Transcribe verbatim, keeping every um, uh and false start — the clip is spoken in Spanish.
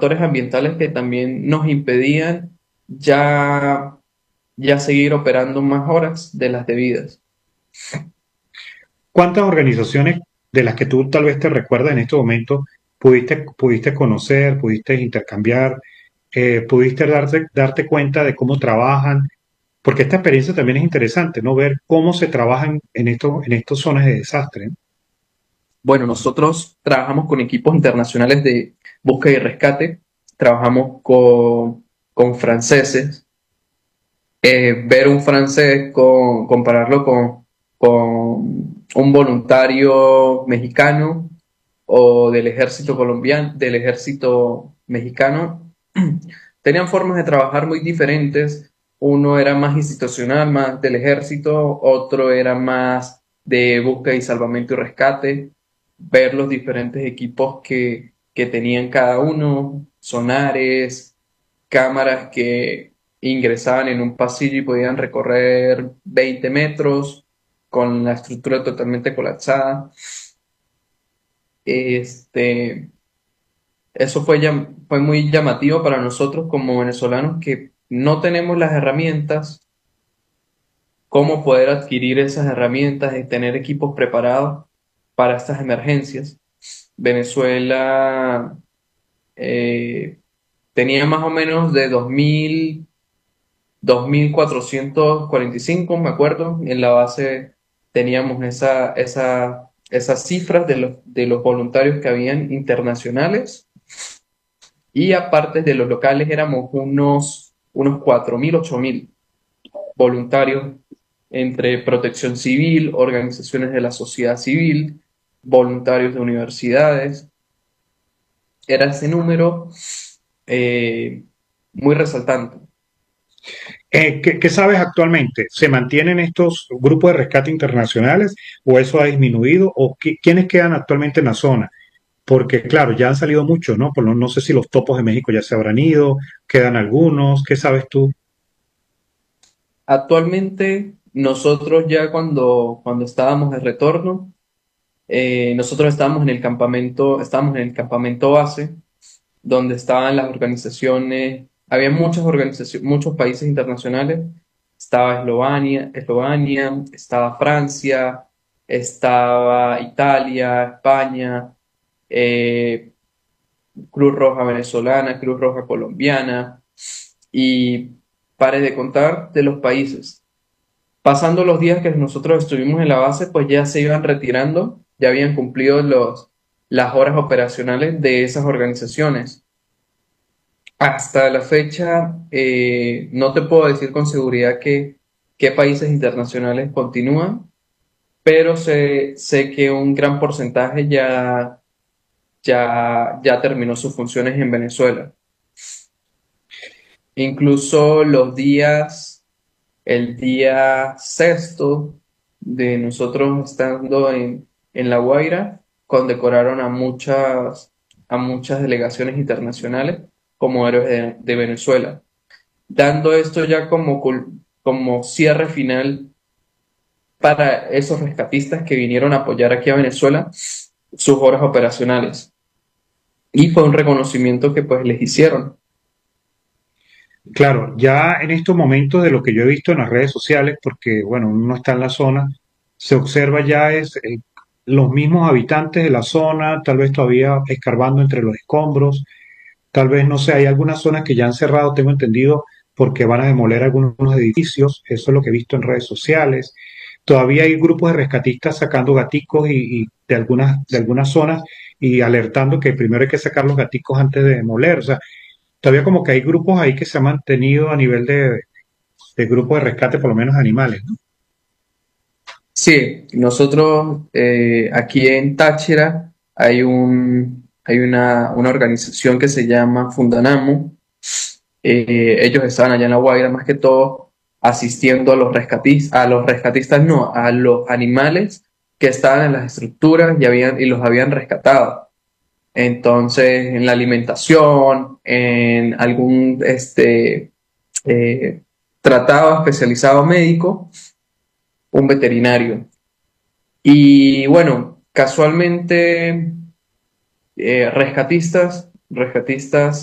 factores ambientales que también nos impedían ya, ya seguir operando más horas de las debidas. ¿Cuántas organizaciones de las que tú tal vez te recuerdas en este momento pudiste, pudiste conocer, pudiste intercambiar, eh, pudiste darte, darte cuenta de cómo trabajan? Porque esta experiencia también es interesante, ¿no? Ver cómo se trabajan en estos, en estas zonas de desastre. Bueno, nosotros trabajamos con equipos internacionales de búsqueda y rescate, trabajamos con, con franceses. Eh, ver un francés, con, compararlo con, con un voluntario mexicano o del ejército colombiano, del ejército mexicano, tenían formas de trabajar muy diferentes. Uno era más institucional, más del ejército, otro era más de búsqueda y salvamento y rescate. Ver los diferentes equipos que, que tenían cada uno, sonares, cámaras que ingresaban en un pasillo y podían recorrer veinte metros con la estructura totalmente colapsada. Este, eso fue, llam- fue muy llamativo para nosotros como venezolanos que no tenemos las herramientas, cómo poder adquirir esas herramientas y tener equipos preparados para estas emergencias. Venezuela eh, tenía más o menos de dos mil dos mil cuatrocientos cuarenta y cinco, me acuerdo, en la base teníamos esa, esa, esas cifras de los, de los voluntarios que habían internacionales y aparte de los locales éramos unos, unos cuatro mil ocho mil voluntarios entre protección civil, organizaciones de la sociedad civil, voluntarios de universidades. Era ese número eh, muy resaltante. Eh, ¿qué, qué sabes actualmente? ¿Se mantienen estos grupos de rescate internacionales o eso ha disminuido? ¿O qué- quiénes quedan actualmente en la zona? Porque, claro, ya han salido muchos, ¿no? Por lo- no sé si los topos de México ya se habrán ido, quedan algunos, ¿qué sabes tú? Actualmente, nosotros ya cuando, cuando estábamos de retorno, eh, nosotros estábamos en el campamento, estábamos en el campamento base, donde estaban las organizaciones, había muchas organizaciones, muchos países internacionales, estaba Eslovenia, Eslovenia, estaba Francia, estaba Italia, España, eh, Cruz Roja venezolana, Cruz Roja colombiana, y pare de contar de los países. Pasando los días que nosotros estuvimos en la base, pues ya se iban retirando, ya habían cumplido los, las horas operacionales de esas organizaciones. Hasta la fecha, eh, no te puedo decir con seguridad que, qué países internacionales continúan, pero sé, sé que un gran porcentaje ya, ya, ya terminó sus funciones en Venezuela. Incluso los días, el día sexto de nosotros estando en, en La Guaira, condecoraron a muchas, a muchas delegaciones internacionales como héroes de, de Venezuela, dando esto ya como, cul- como cierre final para esos rescatistas que vinieron a apoyar aquí a Venezuela sus horas operacionales. Y fue un reconocimiento que pues les hicieron. Claro, ya en estos momentos de lo que yo he visto en las redes sociales, porque bueno, uno no está en la zona, se observa ya es eh, los mismos habitantes de la zona, tal vez todavía escarbando entre los escombros, tal vez no sé, hay algunas zonas que ya han cerrado, tengo entendido, porque van a demoler algunos edificios, eso es lo que he visto en redes sociales. Todavía hay grupos de rescatistas sacando gaticos y, y de algunas de algunas zonas y alertando que primero hay que sacar los gaticos antes de demoler, o sea, todavía como que hay grupos ahí que se han mantenido a nivel de, de grupo de rescate, por lo menos animales, ¿no? Sí, nosotros eh, aquí en Táchira hay un, hay una, una organización que se llama Fundanamo. Eh, ellos estaban allá en La Guaira más que todo asistiendo a los rescatistas, a los rescatistas no, a los animales que estaban en las estructuras y, habían, y los habían rescatado. Entonces, en la alimentación, en algún este, eh, tratado especializado médico, un veterinario. Y bueno, casualmente, eh, rescatistas, rescatistas